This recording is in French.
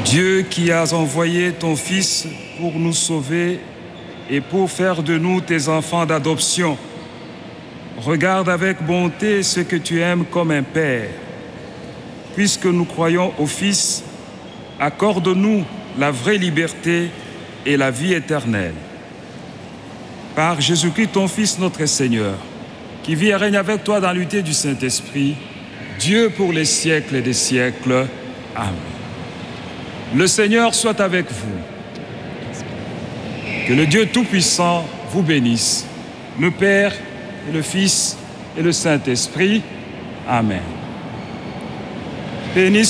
Dieu qui as envoyé ton Fils pour nous sauver et pour faire de nous tes enfants d'adoption, regarde avec bonté ce que tu aimes comme un Père. Puisque nous croyons au Fils, accorde-nous la vraie liberté et la vie éternelle. Par Jésus-Christ, ton Fils, notre Seigneur, qui vit et règne avec toi dans l'unité du Saint-Esprit, Dieu pour les siècles des siècles. Amen. Le Seigneur soit avec vous. Que le Dieu Tout-Puissant vous bénisse, le Père et le Fils et le Saint-Esprit. Amen. Béni